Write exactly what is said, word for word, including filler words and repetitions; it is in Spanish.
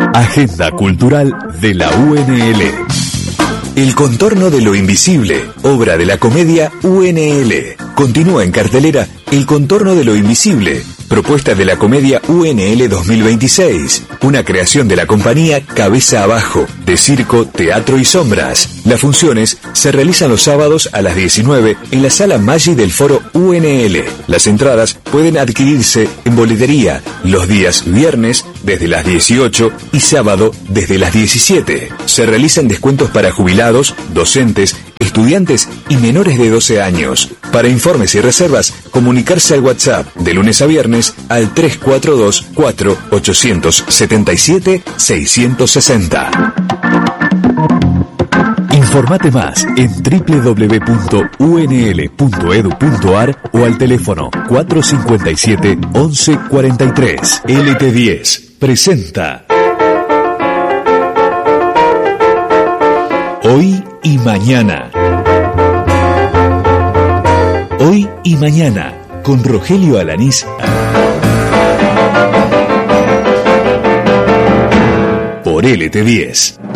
Agenda Cultural de la U N L. El contorno de lo invisible, obra de la comedia U N L. Continúa en cartelera El contorno de lo invisible, propuesta de la comedia U N L dos mil veintiséis, una creación de la compañía Cabeza Abajo, de circo, teatro y sombras. Las funciones se realizan los sábados a las diecinueve en la sala Maggi del foro U N L. Las entradas pueden adquirirse en boletería los días viernes desde las dieciocho y sábado desde las diecisiete. Se realizan descuentos para jubilados, docentes, estudiantes y menores de doce años. Para informes y reservas, comunicarse al WhatsApp de lunes a viernes al tres cuatro dos, cuatro ocho siete siete, seis seis cero. Informate más en doble u doble u doble u punto u n l punto e d u punto a r o al teléfono cuatro cinco siete, once cuarenta y tres. L T diez presenta Hoy y Mañana. Hoy y Mañana, con Rogelio Alanís. Por L T diez.